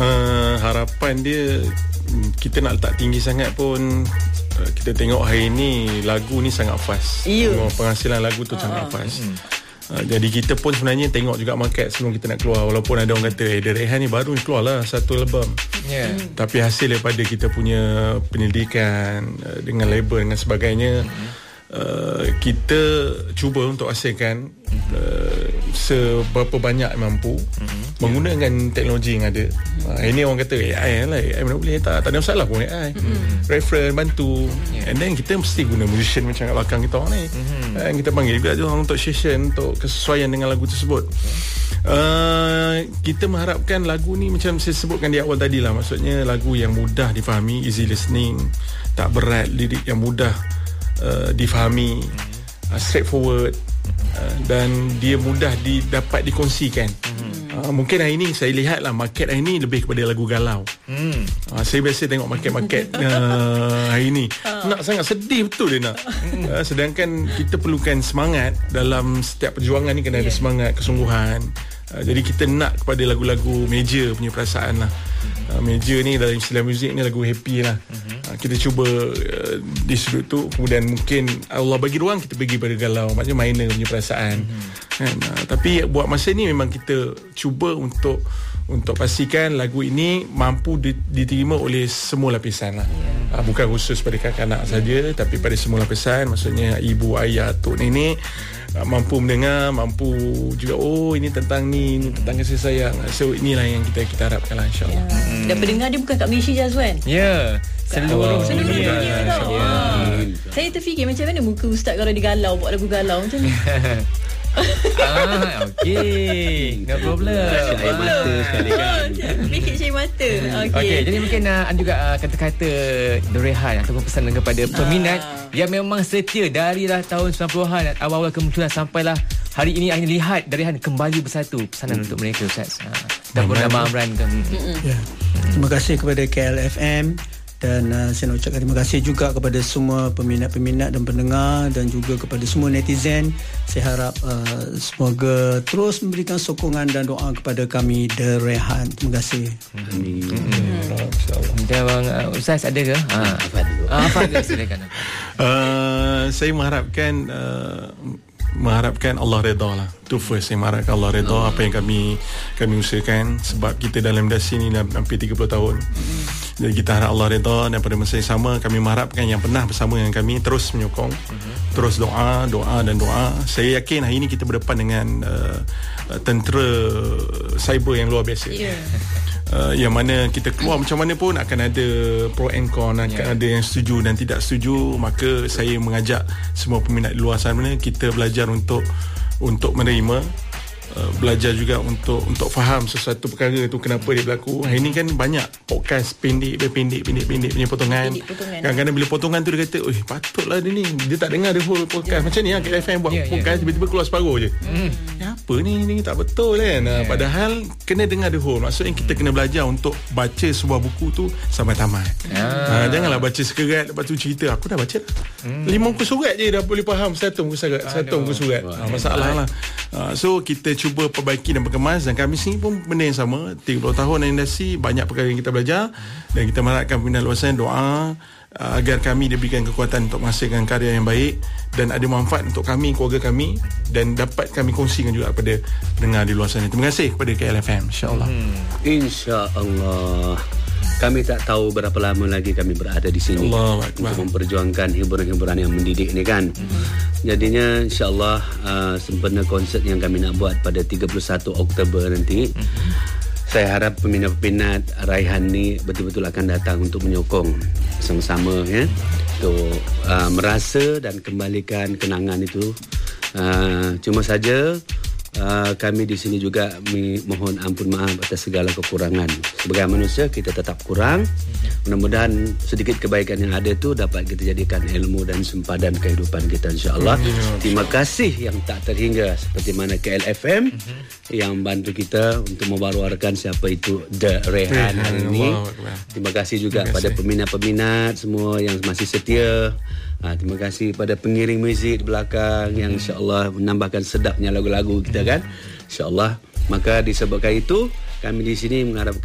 Harapan dia, kita nak letak tinggi sangat pun, kita tengok hari ni lagu ni sangat fast. Penghasilan lagu tu sangat fast. Jadi kita pun sebenarnya tengok juga market sebelum kita nak keluar. Walaupun ada orang kata The Rehan ni baru keluar lah satu album, tapi hasil daripada kita punya penyelidikan dengan label dan sebagainya, kita cuba untuk hasilkan seberapa banyak mampu menggunakan teknologi yang ada. Ini orang kata AI lah, AI mana boleh, tak ada masalah pun AI. Reference bantu, and then kita mesti guna musician macam kat belakang kita orang ni. Kita panggil juga orang untuk session untuk kesesuaian dengan lagu tersebut. Kita mengharapkan lagu ni macam saya sebutkan di awal tadi lah, maksudnya lagu yang mudah difahami, easy listening, tak berat, lirik yang mudah difahami, straightforward, dan dia mudah dapat dikongsikan. Mungkin hari ni saya lihat lah market hari ni lebih kepada lagu galau. Saya biasa tengok market hari ni nak sangat sedih betul dia nak. Sedangkan kita perlukan semangat dalam setiap perjuangan ni, kena ada semangat, kesungguhan. Jadi kita nak kepada lagu-lagu major punya perasaan lah. Major ni dalam istilah muzik ni lagu happy lah. Kita cuba di sudut tu, kemudian mungkin Allah bagi ruang kita pergi pada galau, macam minor punya perasaan. Tapi buat masa ni memang kita cuba untuk pastikan lagu ini mampu diterima oleh semua lapisan lah. Bukan khusus pada kanak-kanak saja, tapi pada semua lapisan, maksudnya ibu, ayah, atuk, nenek mampu mendengar, mampu juga ini tentang ni tentang kasih sayang. So inilah yang kita harapkan lah, insyaAllah. Dan pendengar dia bukan kat Malaysia je, Azwan. Seluruh dunia tau. Saya terfikir macam mana muka Ustaz kalau dia galau, buat lagu galau macam ni. Okey, no problem. Air mata sekali kan. Fikir cari mata. Okey, jadi mungkin ada juga kata-kata The Rehan ataupun pesan kepada peminat yang memang setia dari tahun 90-an, awal-awal kemunculan sampailah hari ini akhirnya lihat The Rehan kembali bersatu. Pesanan untuk mereka, Ustaz. Ataupun Abang Amran kan. Terima kasih kepada KLFM. Dan saya nak ucapkan terima kasih juga kepada semua peminat-peminat dan pendengar, dan juga kepada semua netizen. Saya harap semoga terus memberikan sokongan dan doa kepada kami The Rehan. Terima kasih. Amin. Macam Abang Ustaz ada ke? Apa ada silakan. Saya mengharapkan Allah redha lah. Tu first, saya mengharapkan Allah redha apa yang kami usahakan, sebab kita dalam industri ni hampir 30 tahun. Jadi kita harap Allah redha, dan pada masa yang sama kami mengharapkan yang pernah bersama dengan kami terus menyokong, terus doa dan doa. Saya yakin hari ini kita berdepan dengan tentera cyber yang luar biasa. Yang mana kita keluar macam mana pun akan ada pro and con, akan ada yang setuju dan tidak setuju. Maka saya mengajak semua peminat di luar sana, kita belajar untuk menerima, belajar juga untuk faham sesuatu perkara tu kenapa dia berlaku. Hari ni kan banyak podcast pendek punya potongan. Kadang-kadang bila potongan tu dia kata, patutlah dia tak dengar the whole podcast. Macam ni lah KFM buat podcast, tiba-tiba keluar separuh je. Apa ni tak betul kan. Padahal kena dengar the whole. Maksudnya kita kena belajar untuk baca sebuah buku tu sampai tamat. Janganlah baca sekerat lepas tu cerita aku dah baca 5 muka surat je dah boleh faham satu muka surat. Masalah lah. So kita cuba perbaiki dan berkemas, dan kami sini pun benda yang sama. 30 tahun dalam industri, banyak perkara yang kita belajar, dan kita mengharapkan peminat luar sana doa agar kami diberikan kekuatan untuk menghasilkan karya yang baik dan ada manfaat untuk kami, keluarga kami, dan dapat kami kongsikan juga kepada pendengar di luar sana. Terima kasih kepada KLFM, insyaAllah. InsyaAllah. Kami tak tahu berapa lama lagi kami berada di sini untuk memperjuangkan hiburan-hiburan yang mendidik ni kan. Jadinya insyaAllah sempena konsert yang kami nak buat pada 31 Oktober nanti, saya harap peminat-peminat Raihan ni betul-betul akan datang untuk menyokong sama-sama ya, untuk merasa dan kembalikan kenangan itu. Cuma saja kami di sini juga mohon ampun maaf atas segala kekurangan. Sebagai manusia kita tetap kurang. Mudah-mudahan sedikit kebaikan yang ada tu dapat kita jadikan ilmu dan sempadan kehidupan kita, insya-Allah. Terima kasih yang tak terhingga seperti mana KLFM yang bantu kita untuk membaruarkan siapa itu The Rehan hari ini. Terima kasih juga pada peminat-peminat semua yang masih setia. Terima kasih pada pengiring muzik di belakang yang insya-Allah menambahkan sedapnya lagu-lagu kita kan, insya-Allah. Maka disebabkan itu kami di sini mengharapkan